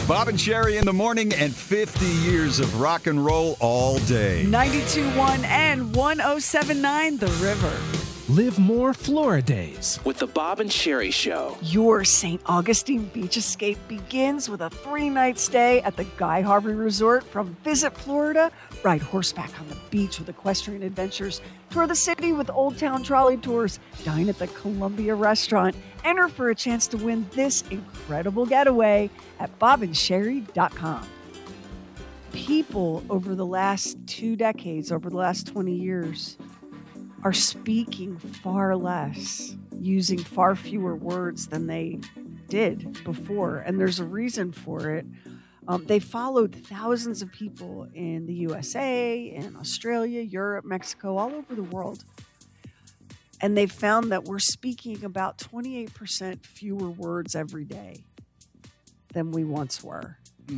Bob and Sherry in the morning and 50 years of rock and roll all day. 92.1 and 107.9 The River. Live more Flora days with the Bob and Sherry Show. Your St. Augustine beach escape begins with a 3-night stay at the Guy Harvey Resort. From Visit Florida, ride horseback on the beach with equestrian adventures, tour the city with Old Town trolley tours, dine at the Columbia restaurant, enter for a chance to win this incredible getaway at bobandsherry.com. People over the last 2 decades, over the last 20 years, are speaking far less, using far fewer words than they did before. And there's a reason for it. They followed thousands of people in the USA, in Australia, Europe, Mexico, all over the world. And they found that we're speaking about 28% fewer words every day than we once were.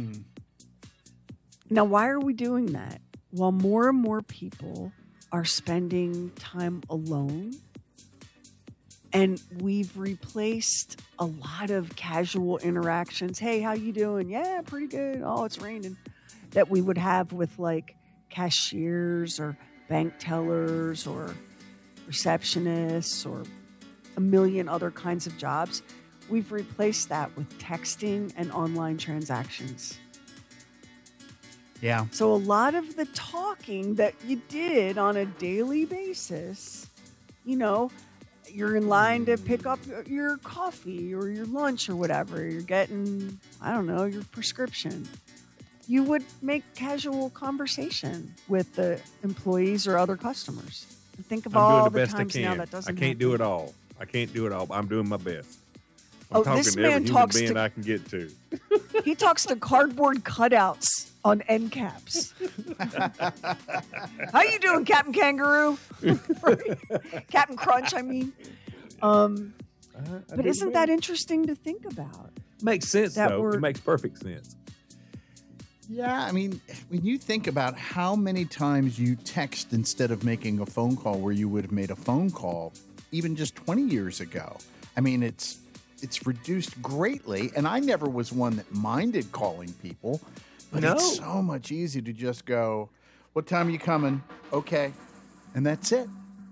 Now, why are we doing that? Well, more and more people are spending time alone, and we've replaced a lot of casual interactions. Hey, how you doing? Yeah, pretty good. Oh, it's raining. That we would have with like cashiers or bank tellers or receptionists or a million other kinds of jobs. We've replaced that with texting and online transactions. Yeah. So a lot of the talking that you did on a daily basis, you know, you're in line to pick up your coffee or your lunch or whatever. You're getting, I don't know, your prescription. You would make casual conversation with the employees or other customers. And think of all the times now that doesn't happen. I can't do it all. I'm doing my best. This man talks to I can get to. He talks to cardboard cutouts on end caps. How you doing, Captain Kangaroo? Captain Crunch, I mean. But isn't that interesting to think about? Makes sense, though. It makes perfect sense. Yeah, I mean, when you think about how many times you text instead of making a phone call where you would have made a phone call even just 20 years ago, I mean, it's reduced greatly. And I never was one that minded calling people, but it's so much easier to just go, what time are you coming? Okay. And that's it.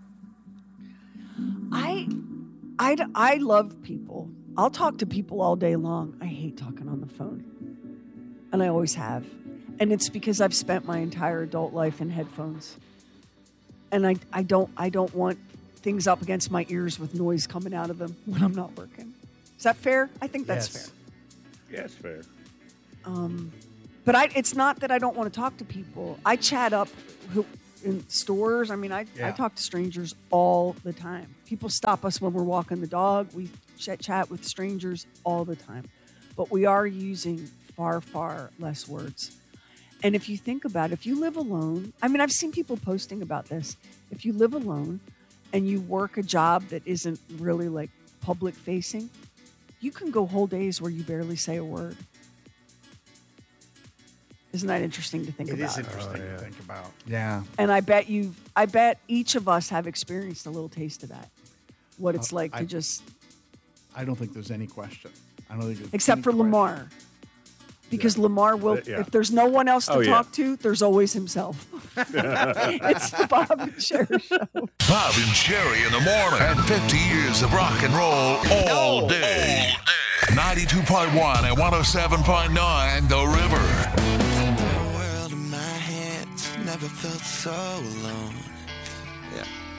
I love people. I'll talk to people all day long. I hate talking on the phone. And I always have. And it's because I've spent my entire adult life in headphones. And I don't want things up against my ears with noise coming out of them when I'm not working. Is that fair? I think that's fair. Yeah, it's fair. But it's not that I don't want to talk to people. I chat up in stores. I mean, I talk to strangers all the time. People stop us when we're walking the dog. We chat with strangers all the time. But we are using far, far less words. And if you think about it, if you live alone, I mean, I've seen people posting about this. If you live alone and you work a job that isn't really like public facing, you can go whole days where you barely say a word. Isn't that interesting to think about? It is interesting to think about. Yeah. And I bet each of us have experienced a little taste of that. What it's like to just. I don't think there's any question. I don't think there's except for Lamar. Because Lamar will, if there's no one else to talk to, there's always himself. It's the Bob and Sherry Show. Bob and Sherry in the morning. And 50 years of rock and roll all day. 92.1 and 107.9 The River. The world in my hands never felt so alone. Yeah.